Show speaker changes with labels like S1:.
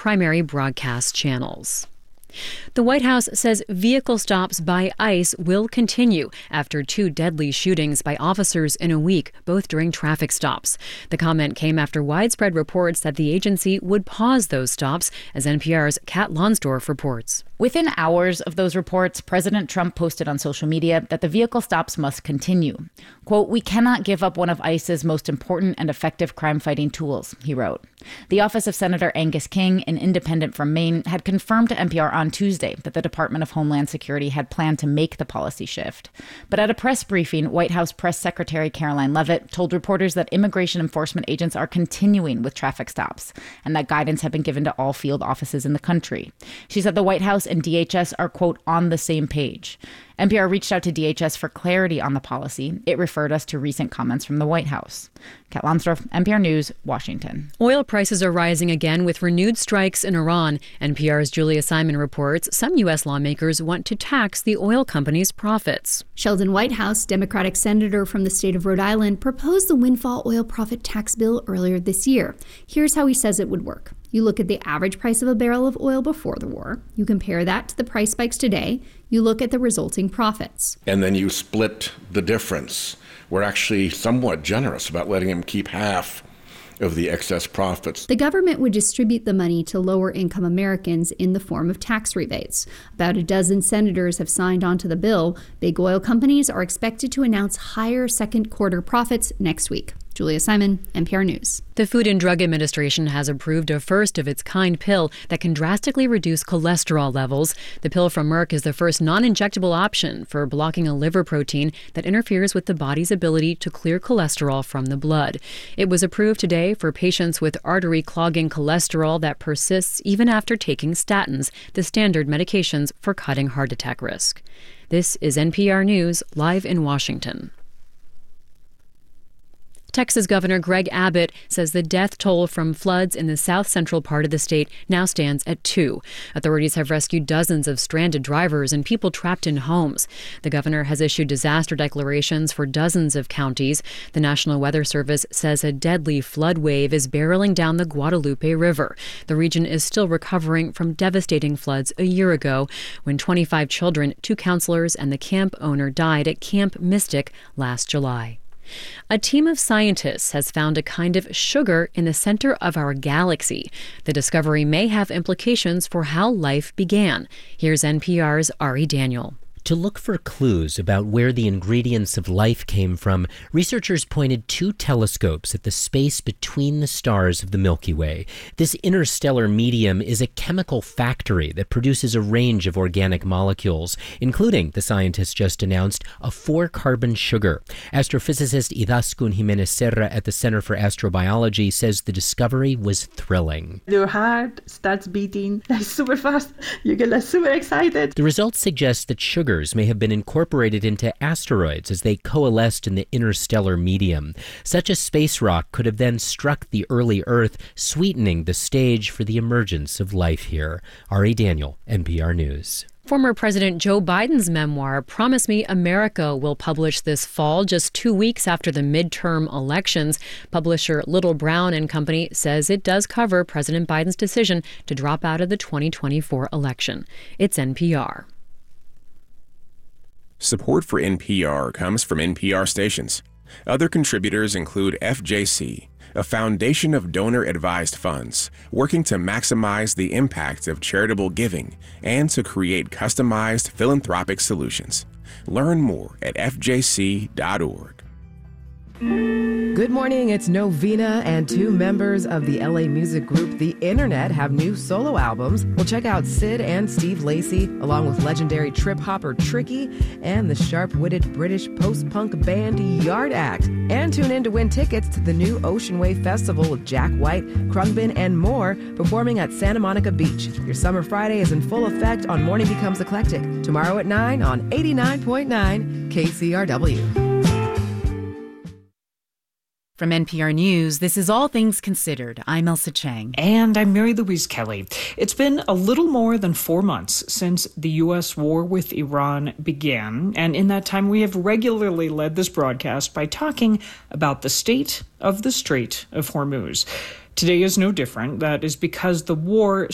S1: primary broadcast channels. The White House says vehicle stops by ICE will continue after 2 deadly shootings by officers in a week, both during traffic stops. The comment came after widespread reports that the agency would pause those stops, as NPR's Kat Lonsdorf reports.
S2: Within hours of those reports, President Trump posted on social media that the vehicle stops must continue. Quote, "We cannot give up one of ICE's most important and effective crime-fighting tools," he wrote. The office of Senator Angus King, an independent from Maine, had confirmed to NPR on Tuesday that the Department of Homeland Security had planned to make the policy shift. But at a press briefing, White House Press Secretary Caroline Leavitt told reporters that immigration enforcement agents are continuing with traffic stops and that guidance had been given to all field offices in the country. She said the White House and DHS are, quote, "on the same page." NPR reached out to DHS for clarity on the policy. It referred us to recent comments from the White House. Kat Lonsdorf, NPR News, Washington.
S1: Oil prices are rising again with renewed strikes in Iran. NPR's Julia Simon reports some U.S. lawmakers want to tax the oil company's profits.
S3: Sheldon Whitehouse, Democratic senator from the state of Rhode Island, proposed the windfall oil profit tax bill earlier this year. Here's how he says it would work. You look at the average price of a barrel of oil before the war. You compare that to the price spikes today. You look at the resulting profits.
S4: And then you split the difference. We're actually somewhat generous about letting him keep half of the excess profits.
S3: The government would distribute the money to lower-income Americans in the form of tax rebates. About a dozen senators have signed onto the bill. Big oil companies are expected to announce higher second-quarter profits next week. Julia Simon, NPR News.
S1: The Food and Drug Administration has approved a first-of-its-kind pill that can drastically reduce cholesterol levels. The pill from Merck is the first non-injectable option for blocking a liver protein that interferes with the body's ability to clear cholesterol from the blood. It was approved today for patients with artery-clogging cholesterol that persists even after taking statins, the standard medications for cutting heart attack risk. This is NPR News, live in Washington. Texas Governor Greg Abbott says the death toll from floods in the south-central part of the state now stands at 2. Authorities have rescued dozens of stranded drivers and people trapped in homes. The governor has issued disaster declarations for dozens of counties. The National Weather Service says a deadly flood wave is barreling down the Guadalupe River. The region is still recovering from devastating floods a year ago when 25 children, 2 counselors, and the camp owner died at Camp Mystic last July. A team of scientists has found a kind of sugar in the center of our galaxy. The discovery may have implications for how life began. Here's NPR's Ari Daniel.
S5: To look for clues about where the ingredients of life came from, researchers pointed 2 telescopes at the space between the stars of the Milky Way. This interstellar medium is a chemical factory that produces a range of organic molecules, including, the scientists just announced, a 4-carbon sugar. Astrophysicist Idaskun Jimenez Serra at the Center for Astrobiology says the discovery was thrilling.
S6: Your heart starts beating super fast. You get super excited.
S5: The results suggest that sugar may have been incorporated into asteroids as they coalesced in the interstellar medium. Such a space rock could have then struck the early Earth, sweetening the stage for the emergence of life here. Ari Daniel, NPR News.
S1: Former President Joe Biden's memoir, Promise Me America, will publish this fall, just 2 weeks after the midterm elections. Publisher Little Brown and Company says it does cover President Biden's decision to drop out of the 2024 election. It's NPR.
S7: Support for NPR comes from NPR stations. Other contributors include FJC, a foundation of donor-advised funds working to maximize the impact of charitable giving and to create customized philanthropic solutions. Learn more at fjc.org.
S8: Good morning, it's Novena, and 2 members of the LA music group The Internet have new solo albums. We'll check out Sid and Steve Lacy, along with legendary trip-hopper Tricky and the sharp-witted British post-punk band Yard Act. And tune in to win tickets to the new Ocean Wave Festival with Jack White, Khruangbin, and more, performing at Santa Monica Beach. Your Summer Friday is in full effect on Morning Becomes Eclectic, tomorrow at 9 on 89.9 KCRW.
S2: From NPR News, this is All Things Considered. I'm Elsa Chang.
S9: And I'm Mary Louise Kelly. It's been a little more than 4 months since the U.S. war with Iran began. And in that time, we have regularly led this broadcast by talking about the state of the Strait of Hormuz. Today is no different. That is because the war